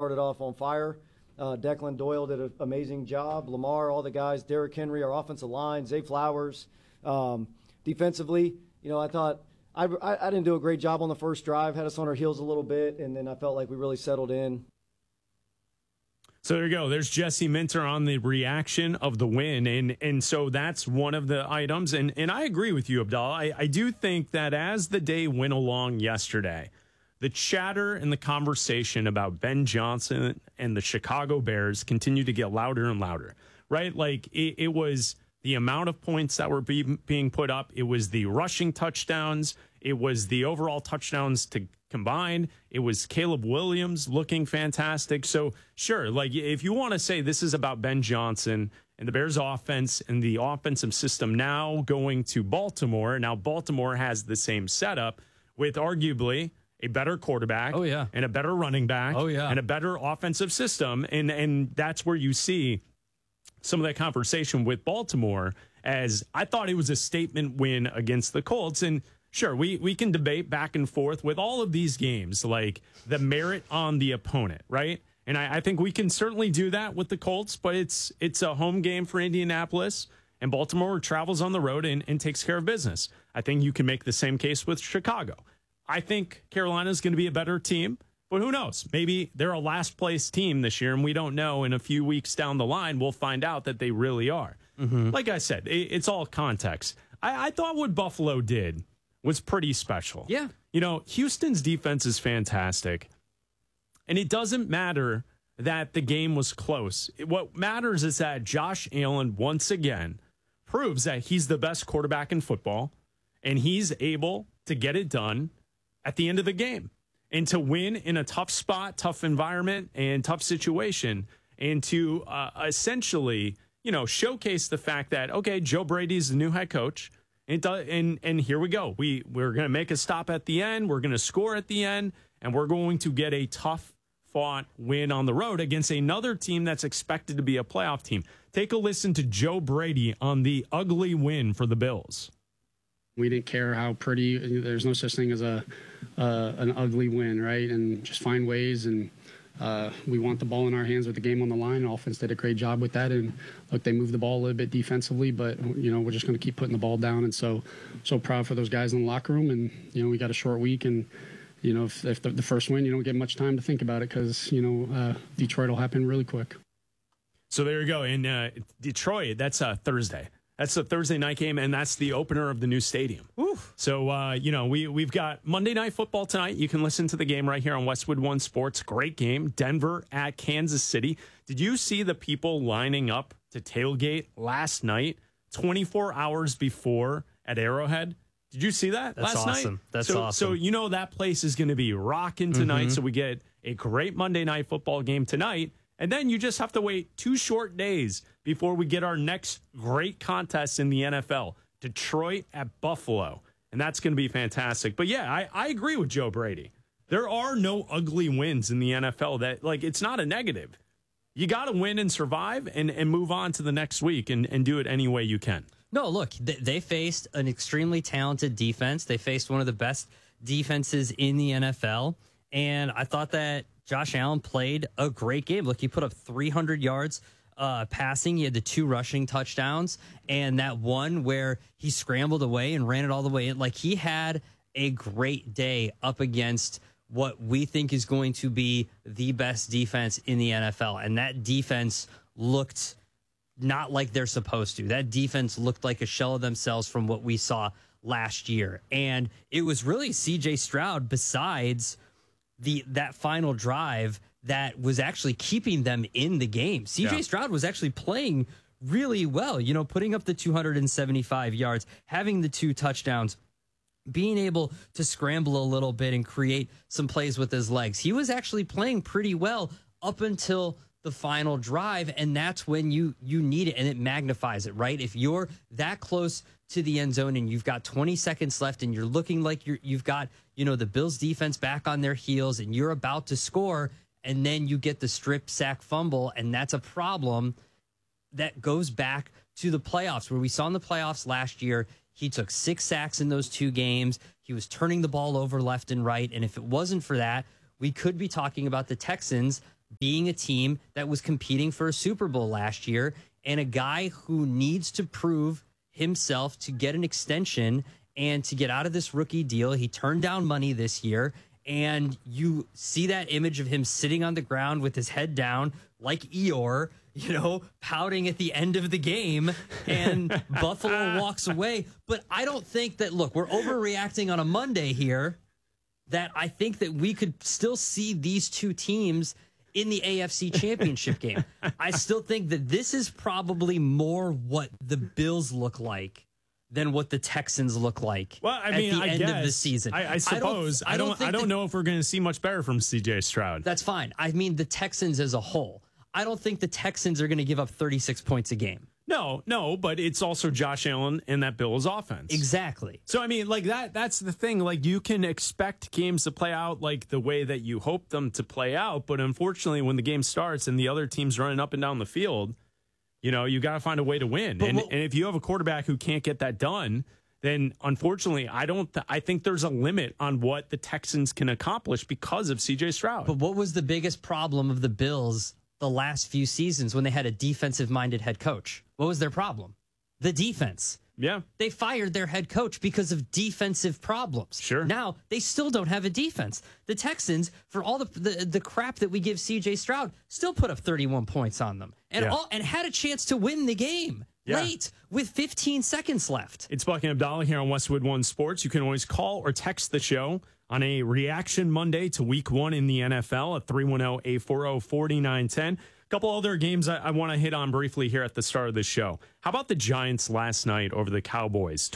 started off on fire. Declan Doyle did an amazing job. Lamar, all the guys, Derrick Henry, our offensive line, Zay Flowers. Defensively, I thought I didn't do a great job on the first drive, had us on our heels a little bit, and then I felt like we really settled in. So there you go. There's Jesse Minter on the reaction of the win. And so that's one of the items. And I agree with you, Abdallah. I do think that as the day went along yesterday, the chatter and the conversation about Ben Johnson and the Chicago Bears continued to get louder and louder, right? Like it was the amount of points that were being put up. It was the rushing touchdowns. It was the overall touchdowns to combined. It was Caleb Williams looking fantastic. So sure, like if you want to say this is about Ben Johnson and the Bears offense and the offensive system now going to Baltimore. Now Baltimore has the same setup with arguably a better quarterback and a better running back and a better offensive system. And that's where you see some of that conversation with Baltimore, as I thought it was a statement win against the Colts. And sure, we can debate back and forth with all of these games, like the merit on the opponent, right? And I think we can certainly do that with the Colts, but it's a home game for Indianapolis, and Baltimore travels on the road and takes care of business. I think you can make the same case with Chicago. I think Carolina's going to be a better team, but who knows? Maybe they're a last-place team this year, and we don't know. In a few weeks down the line, we'll find out that they really are. Mm-hmm. Like I said, it's all context. I thought what Buffalo did was pretty special. Yeah. Houston's defense is fantastic. And it doesn't matter that the game was close. What matters is that Josh Allen, once again, proves that he's the best quarterback in football, and he's able to get it done at the end of the game and to win in a tough spot, tough environment, and tough situation, and to essentially, showcase the fact that, okay, Joe Brady's the new head coach. And here we go. We're going to make a stop at the end. We're going to score at the end, and we're going to get a tough-fought win on the road against another team that's expected to be a playoff team. Take a listen to Joe Brady on the ugly win for the Bills. We didn't care how pretty. There's no such thing as an ugly win, right? And just find ways. And we want the ball in our hands with the game on the line. Offense did a great job with that. And look, they moved the ball a little bit defensively, but we're just going to keep putting the ball down. And so proud for those guys in the locker room. And we got a short week, and if the first win, you don't get much time to think about it because Detroit will happen really quick. So there you go. In Detroit, that's Thursday. That's the Thursday night game, and that's the opener of the new stadium. Oof. So, we've got Monday Night Football tonight. You can listen to the game right here on Westwood One Sports. Great game. Denver at Kansas City. Did you see the people lining up to tailgate last night, 24 hours before at Arrowhead? Did you see that That's last awesome. night? That's awesome. So, that place is going to be rocking tonight. Mm-hmm. So we get a great Monday Night Football game tonight. And then you just have to wait 2 short days before we get our next great contest in the NFL, Detroit at Buffalo. And that's going to be fantastic. But, yeah, I agree with Joe Brady. There are no ugly wins in the NFL. That it's not a negative. You got to win and survive and move on to the next week and do it any way you can. No, look, they faced an extremely talented defense. They faced one of the best defenses in the NFL. And I thought that Josh Allen played a great game. Look, he put up 300 yards passing. He had the 2 rushing touchdowns and that one where he scrambled away and ran it all the way in. Like, he had a great day up against what we think is going to be the best defense in the NFL. And that defense looked not like they're supposed to. That defense looked like a shell of themselves from what we saw last year. And it was really C.J. Stroud, besides that final drive, that was actually keeping them in the game. C.J. Stroud was actually playing really well, putting up the 275 yards, having the 2 touchdowns, being able to scramble a little bit and create some plays with his legs. He was actually playing pretty well up until the final drive, and that's when you need it, and it magnifies it, right? If you're that close to the end zone and you've got 20 seconds left and you're looking like you've got, the Bills defense back on their heels and you're about to score, and then you get the strip sack fumble, and that's a problem that goes back to the playoffs, where we saw in the playoffs last year, he took 6 sacks in those 2 games. He was turning the ball over left and right, and if it wasn't for that, we could be talking about the Texans being a team that was competing for a Super Bowl last year and a guy who needs to prove himself to get an extension and to get out of this rookie deal. He turned down money this year, and you see that image of him sitting on the ground with his head down like Eeyore, pouting at the end of the game, and Buffalo walks away. But I don't think that, look, we're overreacting on a Monday here, that I think that we could still see these two teams in the AFC Championship game. I still think that this is probably more what the Bills look like than what the Texans look like. Well, I mean, at the end of the season. I suppose I don't know if we're going to see much better from CJ Stroud. That's fine. I mean, the Texans as a whole. I don't think the Texans are going to give up 36 points a game. No, but it's also Josh Allen and that Bills offense. Exactly. So, I mean, like that's the thing. Like, you can expect games to play out like the way that you hope them to play out. But unfortunately, when the game starts and the other team's running up and down the field, you got to find a way to win. And if you have a quarterback who can't get that done, then unfortunately, I think there's a limit on what the Texans can accomplish because of CJ Stroud. But what was the biggest problem of the Bills the last few seasons when they had a defensive-minded head coach? What was their problem? The defense. Yeah. They fired their head coach because of defensive problems. Sure. Now, they still don't have a defense. The Texans, for all the crap that we give CJ Stroud, still put up 31 points on them and had a chance to win the game late with 15 seconds left. It's Buck and Abdallah here on Westwood One Sports. You can always call or text the show on a reaction Monday to week 1 in the NFL at 310-840-4910. A couple other games I want to hit on briefly here at the start of the show. How about the Giants last night over the Cowboys,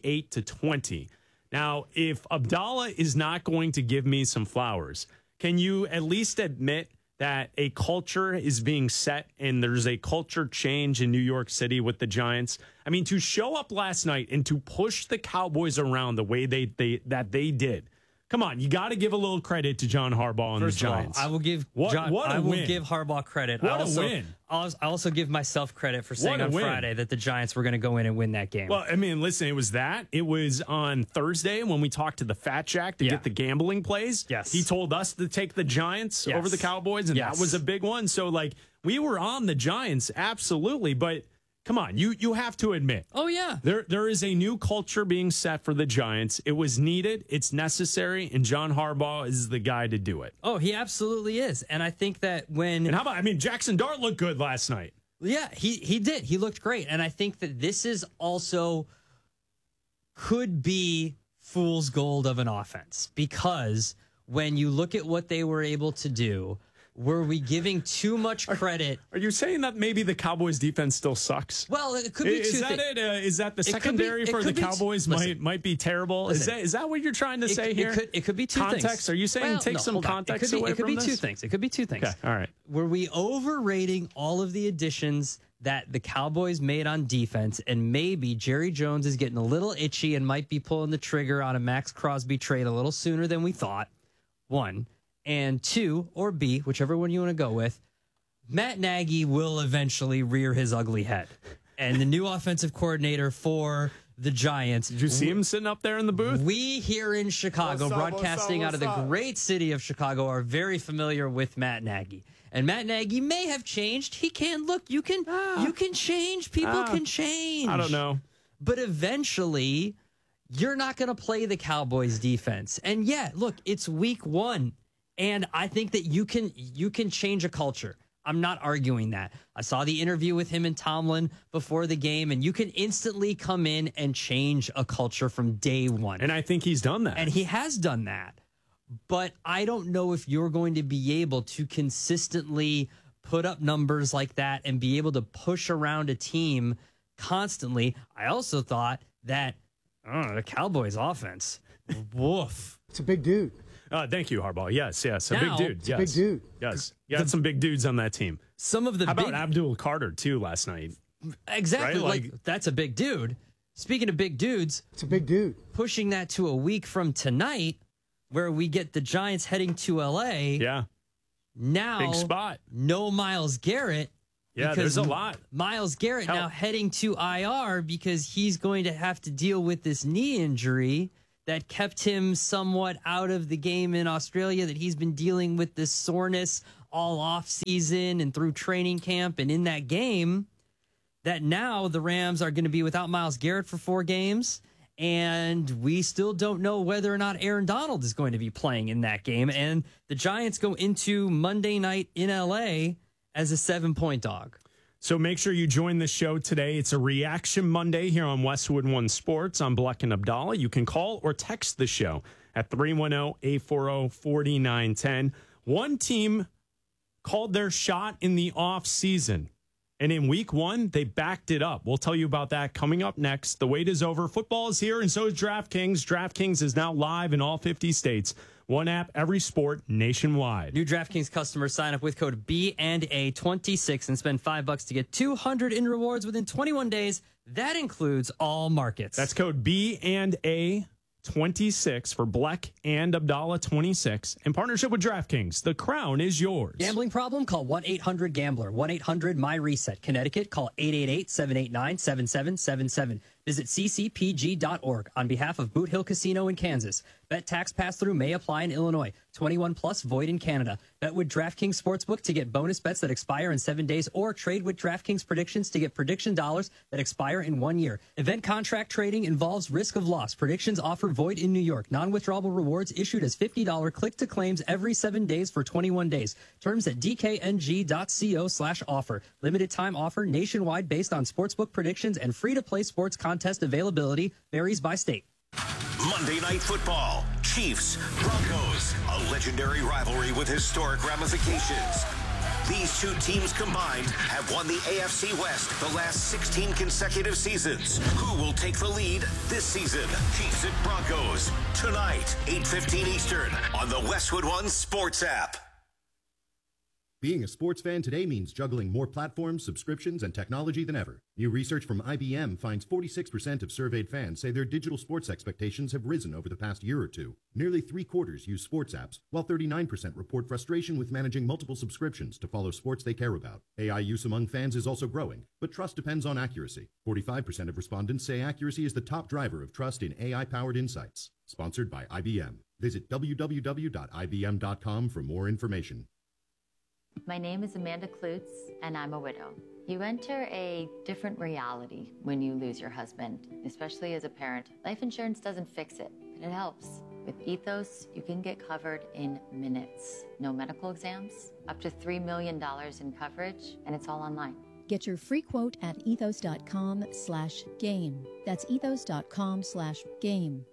28-20? Now, if Abdallah is not going to give me some flowers, can you at least admit that a culture is being set and there's a culture change in New York City with the Giants? I mean, to show up last night and to push the Cowboys around the way they did. Come on, you got to give a little credit to John Harbaugh and First the Giants. I will give what a win. give Harbaugh credit. What a win. I also give myself credit for saying on Friday that the Giants were going to go in and win that game. Well, I mean, listen, it was that. It was on Thursday when we talked to the Fat Jack to get the gambling plays. Yes. He told us to take the Giants over the Cowboys, and that was a big one. So, we were on the Giants, absolutely, but come on, you have to admit. Oh, yeah. There is a new culture being set for the Giants. It was needed, it's necessary, and John Harbaugh is the guy to do it. Oh, he absolutely is. And I think that And how about, Jackson Dart looked good last night. Yeah, he did. He looked great. And I think that this is also could be fool's gold of an offense, because when you look at what they were able to do, were we giving too much credit? Are you saying that maybe the Cowboys defense still sucks? Well, it could be is two that things. Is that the secondary for the Cowboys might be terrible? Listen, is that what you're trying to say here? It could be two context? things. Are you saying take some context away from this? It could be two things. It could be two things. Okay, all right. Were we overrating all of the additions that the Cowboys made on defense, and maybe Jerry Jones is getting a little itchy and might be pulling the trigger on a Max Crosby trade a little sooner than we thought? One. And two, or B, whichever one you want to go with, Matt Nagy will eventually rear his ugly head. And the new offensive coordinator for the Giants. Did you see him sitting up there in the booth? We here in Chicago, broadcasting out of the great city of Chicago, are very familiar with Matt Nagy. And Matt Nagy may have changed. He can. Look, you can change. People can change. I don't know. But eventually, you're not going to play the Cowboys defense. And yeah, look, it's week 1. And I think that you can change a culture. I'm not arguing that. I saw the interview with him and Tomlin before the game, and you can instantly come in and change a culture from day one. And I think he's done that. And he has done that. But I don't know if you're going to be able to consistently put up numbers like that and be able to push around a team constantly. I also thought that the Cowboys offense, woof. It's a big dude. Thank you, Harbaugh. Yes. A big dude. It's a big dude. Yes. You had some big dudes on that team. Some of the How about Abdul Carter, too, last night? Exactly. Right? Like, that's a big dude. Speaking of big dudes, it's a big dude. Pushing that to a week from tonight, where we get the Giants heading to L.A. Yeah. Now, big spot. No Myles Garrett. Yeah, there's a lot. Myles Garrett now heading to IR because he's going to have to deal with this knee injury that kept him somewhat out of the game in Australia, that he's been dealing with this soreness all off season and through training camp and in that game, that now the Rams are going to be without Myles Garrett for 4 games. And we still don't know whether or not Aaron Donald is going to be playing in that game. And the Giants go into Monday night in LA as a 7-point dog. So make sure you join the show today. It's a Reaction Monday here on Westwood One Sports. I'm Bleck and Abdallah. You can call or text the show at 310-840-4910. One team called their shot in the offseason. And in week 1, they backed it up. We'll tell you about that coming up next. The wait is over. Football is here, and so is DraftKings. DraftKings is now live in all 50 states. One app, every sport, nationwide. New DraftKings customers sign up with code B&A26 and spend $5 to get $200 in rewards within 21 days. That includes all markets. That's code B&A26 for Bleck and Abdallah 26 in partnership with DraftKings. The crown is yours. Gambling problem? Call 1-800-GAMBLER. 1-800-MY-RESET. Connecticut, call 888-789-7777. Visit ccpg.org on behalf of Boot Hill Casino in Kansas. Bet tax pass-through may apply in Illinois. 21 plus void in Canada. Bet with DraftKings Sportsbook to get bonus bets that expire in 7 days, or trade with DraftKings predictions to get prediction dollars that expire in 1 year. Event contract trading involves risk of loss. Predictions offer void in New York. Non-withdrawable rewards issued as $50 click-to-claims every 7 days for 21 days. Terms at dkng.co/offer. Limited time offer nationwide based on sportsbook predictions, and free-to-play sports contest availability varies by state. Monday Night Football, Chiefs, Broncos, a legendary rivalry with historic ramifications. These two teams combined have won the AFC West the last 16 consecutive seasons. Who will take the lead this season? Chiefs and Broncos, tonight, 8:15 Eastern, on the Westwood One Sports app. Being a sports fan today means juggling more platforms, subscriptions, and technology than ever. New research from IBM finds 46% of surveyed fans say their digital sports expectations have risen over the past year or two. Nearly 3/4 use sports apps, while 39% report frustration with managing multiple subscriptions to follow sports they care about. AI use among fans is also growing, but trust depends on accuracy. 45% of respondents say accuracy is the top driver of trust in AI-powered insights. Sponsored by IBM. Visit www.ibm.com for more information. My name is Amanda Klutz, and I'm a widow. You enter a different reality when you lose your husband, especially as a parent. Life insurance doesn't fix it, but it helps. With Ethos, you can get covered in minutes. No medical exams, up to $3 million in coverage, and it's all online. Get your free quote at ethos.com/game. That's ethos.com/game.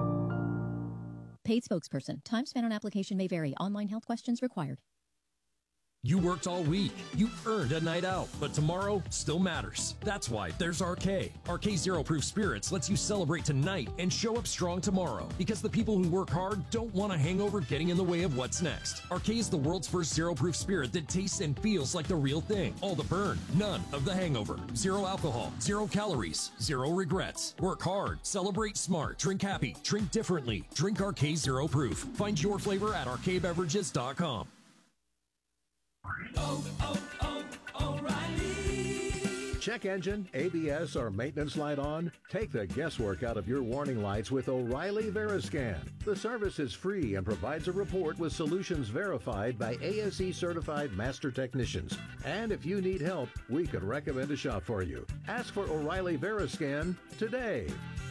Paid spokesperson. Time spent on application may vary. Online health questions required. You worked all week. You earned a night out, but tomorrow still matters. That's why there's RK. RK Zero Proof Spirits lets you celebrate tonight and show up strong tomorrow, because the people who work hard don't want a hangover getting in the way of what's next. RK is the world's first zero proof spirit that tastes and feels like the real thing. All the burn, none of the hangover. Zero alcohol, 0 calories, 0 regrets. Work hard, celebrate smart, drink happy, drink differently. Drink RK Zero Proof. Find your flavor at rkbeverages.com. O'Reilly. Check engine, ABS, or maintenance light on? Take the guesswork out of your warning lights with O'Reilly Veriscan. The service is free and provides a report with solutions verified by ASE certified master technicians. And if you need help, we could recommend a shop for you. Ask for O'Reilly Veriscan today.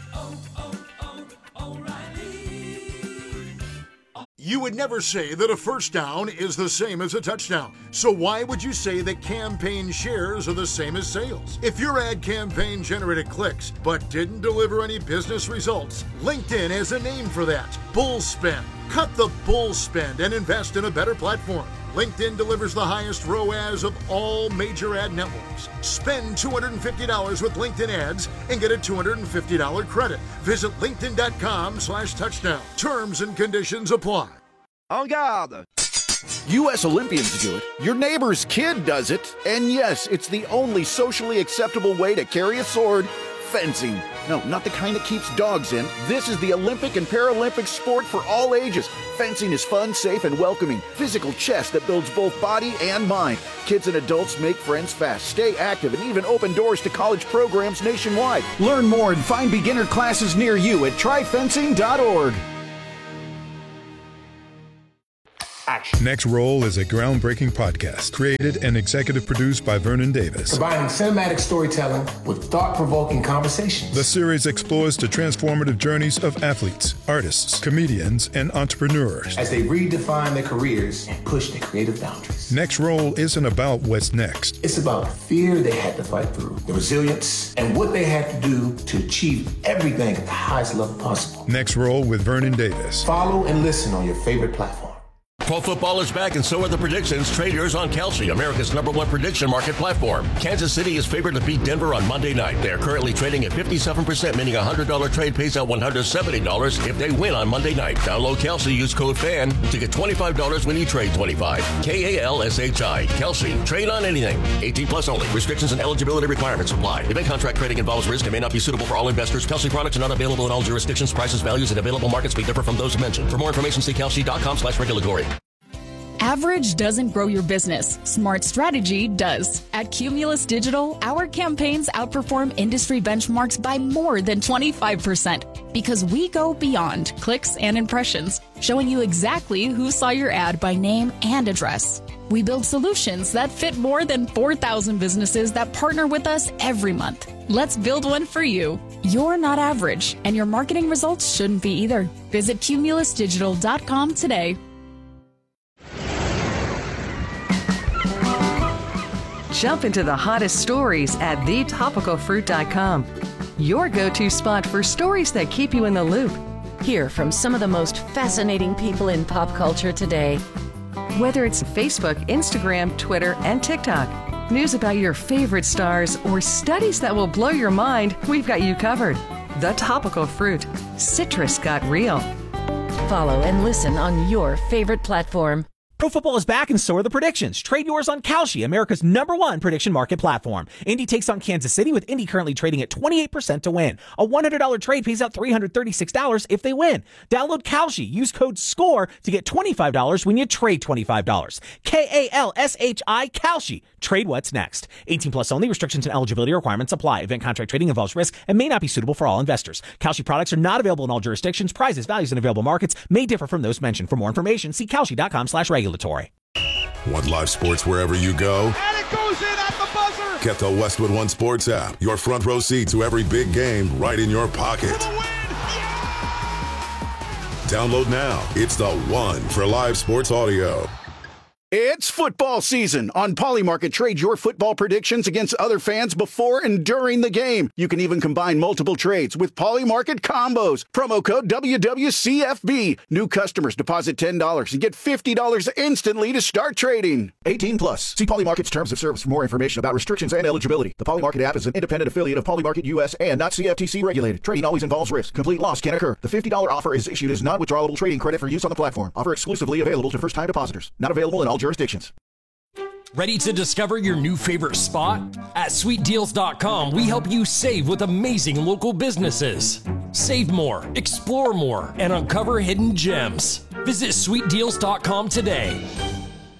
O'Reilly. You would never say that a first down is the same as a touchdown. So why would you say that campaign shares are the same as sales? If your ad campaign generated clicks but didn't deliver any business results, LinkedIn has a name for that: bull spend. Cut the bull spend and invest in a better platform. LinkedIn delivers the highest ROAS of all major ad networks. Spend $250 with LinkedIn ads and get a $250 credit. Visit linkedin.com/touchdown. Terms and conditions apply. En garde! U.S. Olympians do it, your neighbor's kid does it, and yes, it's the only socially acceptable way to carry a sword: fencing. No, not the kind that keeps dogs in. This is the Olympic and Paralympic sport for all ages. Fencing is fun, safe, and welcoming. Physical chess that builds both body and mind. Kids and adults make friends fast, stay active, and even open doors to college programs nationwide. Learn more and find beginner classes near you at tryfencing.org. action. Next Roll is a groundbreaking podcast created and executive produced by Vernon Davis. Combining cinematic storytelling with thought-provoking conversations. The series explores the transformative journeys of athletes, artists, comedians, and entrepreneurs as they redefine their careers and push their creative boundaries. Next Roll isn't about what's next. It's about the fear they had to fight through, the resilience, and what they had to do to achieve everything at the highest level possible. Next Roll with Vernon Davis. Follow and listen on your favorite platform. Pro football is back, and so are the predictions. Trade yours on Kalshi, America's #1 prediction market platform. Kansas City is favored to beat Denver on Monday night. They are currently trading at 57%, meaning a $100 trade pays out $170 if they win on Monday night. Download Kalshi, use code FAN to get $25 when you trade 25. Kalshi. Kalshi. Trade on anything. 18 plus only. Restrictions and eligibility requirements apply. Event contract trading involves risk and may not be suitable for all investors. Kalshi products are not available in all jurisdictions. Prices, values, and available markets may differ from those mentioned. For more information, see kalshi.com/regulatory. Average doesn't grow your business. Smart strategy does. At Cumulus Digital, our campaigns outperform industry benchmarks by more than 25% because we go beyond clicks and impressions, showing you exactly who saw your ad by name and address. We build solutions that fit more than 4,000 businesses that partner with us every month. Let's build one for you. You're not average, and your marketing results shouldn't be either. Visit cumulusdigital.com today. Jump into the hottest stories at thetopicalfruit.com. Your go-to spot for stories that keep you in the loop. Hear from some of the most fascinating people in pop culture today. Whether it's Facebook, Instagram, Twitter, and TikTok, news about your favorite stars, or studies that will blow your mind, we've got you covered. The Topical Fruit. Citrus got real. Follow and listen on your favorite platform. Pro football is back, and so are the predictions. Trade yours on Kalshi, America's #1 prediction market platform. Indy takes on Kansas City, with Indy currently trading at 28% to win. A $100 trade pays out $336 if they win. Download Kalshi. Use code SCORE to get $25 when you trade $25. Kalshi. Kalshi. Trade what's next. 18 plus only. Restrictions and eligibility requirements apply. Event contract trading involves risk and may not be suitable for all investors. Kalshi products are not available in all jurisdictions. Prices, values, and available markets may differ from those mentioned. For more information, see kalshi.com/regulatory. Want live sports wherever you go? And it goes in at the buzzer! Get the Westwood One Sports app. Your front row seat to every big game right in your pocket. For the win! Yeah! Download now. It's the one for live sports audio. It's football season. On Polymarket, trade your football predictions against other fans before and during the game. You can even combine multiple trades with Polymarket combos. Promo code WWCFB. New customers deposit $10 and get $50 instantly to start trading. 18 plus. See Polymarket's terms of service for more information about restrictions and eligibility. The Polymarket app is an independent affiliate of Polymarket US and not CFTC regulated. Trading always involves risk. Complete loss can occur. The $50 offer is issued as non-withdrawable trading credit for use on the platform. Offer exclusively available to first-time depositors. Not available in all jurisdictions. Ready to discover your new favorite spot? At sweetdeals.com, we help you save with amazing local businesses. Save more, explore more, and uncover hidden gems. Visit sweetdeals.com today.